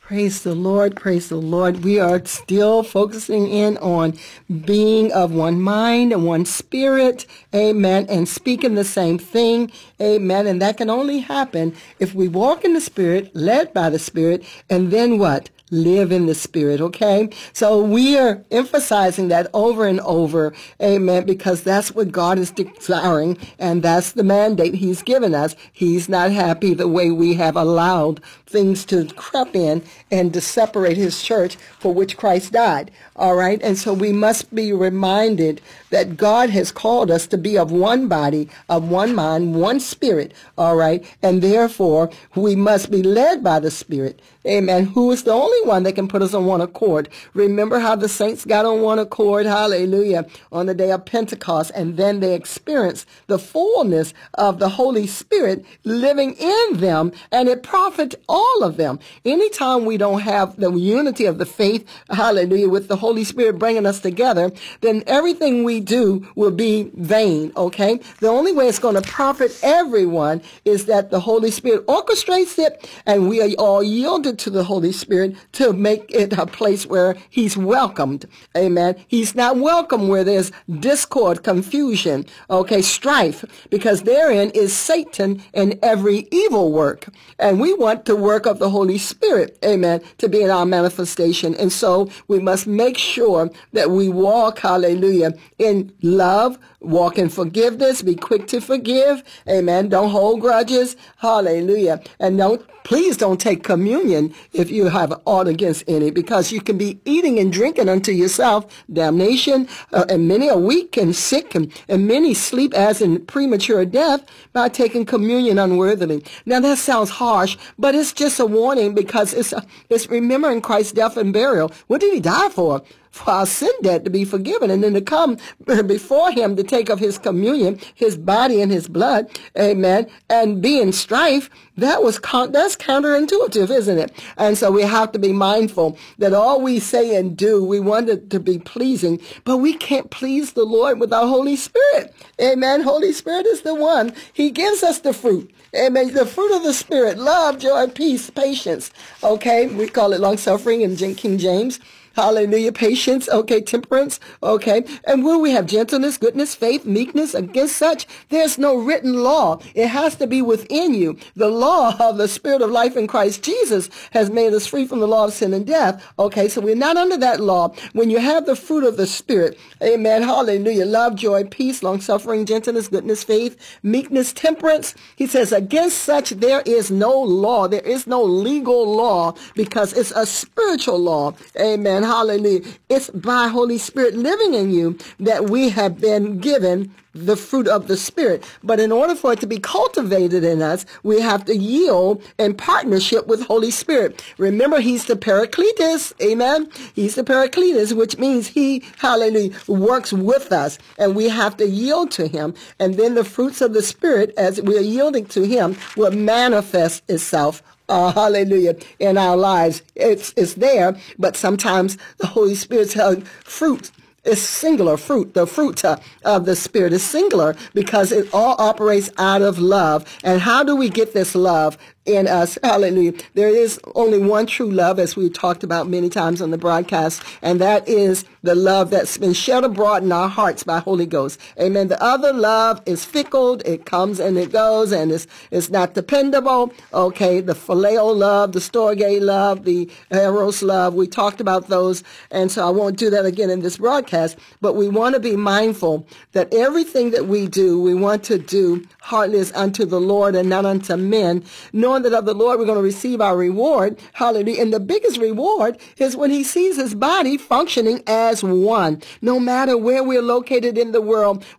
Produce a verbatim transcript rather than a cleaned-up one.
Praise the Lord, praise the Lord. We are still focusing in on being of one mind and one spirit, amen, and speaking the same thing, amen. And that can only happen if we walk in the Spirit, led by the Spirit, and then what? Live in the Spirit, okay? So we are emphasizing that over and over, amen, because that's what God is desiring, and that's the mandate He's given us. He's not happy the way we have allowed things to creep in and to separate His church for which Christ died, all right? And so we must be reminded that God has called us to be of one body, of one mind, one spirit, all right? And therefore, we must be led by the Spirit, amen, who is the only one that can put us on one accord. Remember how the saints got on one accord, hallelujah, on the day of Pentecost, and then they experienced the fullness of the Holy Spirit living in them, and it profited all of them. Anytime we don't have the unity of the faith, hallelujah, with the Holy Spirit bringing us together, then everything we do will be vain, okay? The only way it's going to profit everyone is that the Holy Spirit orchestrates it, and we are all yielded to the Holy Spirit to make it a place where He's welcomed, amen. He's not welcome where there's discord, confusion, okay, strife, because therein is Satan and every evil work. And we want the work of the Holy Spirit, amen, to be in our manifestation. And so we must make sure that we walk, hallelujah, in love, walk in forgiveness, be quick to forgive, amen. Don't hold grudges, hallelujah. And don't, please don't take communion if you have aught against any, because you can be eating and drinking unto yourself damnation, uh, and many are weak and sick, and, and many sleep as in premature death by taking communion unworthily. Now that sounds harsh, but it's just a warning, because it's, a, it's remembering Christ's death and burial. What did He die for? For our sin debt to be forgiven, and then to come before Him to take of His communion, His body and His blood, amen, and be in strife. That was con- that's counterintuitive, isn't it? And so we have to be mindful that all we say and do, we want it to be pleasing, but we can't please the Lord without Holy Spirit, amen. Holy Spirit is the one. He gives us the fruit. Amen. The fruit of the Spirit, love, joy, peace, patience. Okay. We call it long suffering in King James. Hallelujah. Patience. Okay. Temperance. Okay. And will we have gentleness, goodness, faith, meekness? Against such, there's no written law. It has to be within you. The law of the Spirit of life in Christ Jesus has made us free from the law of sin and death. Okay. So we're not under that law. When you have the fruit of the Spirit, amen. Hallelujah. Love, joy, peace, long suffering, gentleness, goodness, faith, meekness, temperance. He says, against such, there is no law. There is no legal law, because it's a spiritual law. Amen. Hallelujah. It's by Holy Spirit living in you that we have been given the fruit of the Spirit. But in order for it to be cultivated in us, we have to yield in partnership with Holy Spirit. Remember, He's the Paracletus. Amen. He's the Paracletus, which means He, hallelujah, works with us, and we have to yield to Him. And then the fruits of the Spirit, as we are yielding to Him, will manifest itself. Uh, hallelujah, in our lives. It's, it's there, but sometimes the Holy Spirit's uh, fruit is singular fruit. The fruit uh, of the Spirit is singular, because it all operates out of love. And how do we get this love in us? Hallelujah. There is only one true love, as we've talked about many times on the broadcast, and that is the love that's been shed abroad in our hearts by Holy Ghost. Amen. The other love is fickle. It comes and it goes, and it's, it's not dependable. Okay. The phileo love, the storge love, the eros love. We talked about those, and so I won't do that again in this broadcast, but we want to be mindful that everything that we do, we want to do heartily as unto the Lord and not unto men, knowing that of the Lord we're going to receive our reward. Hallelujah. And the biggest reward is when He sees His body functioning as one. No matter where we're located in the world,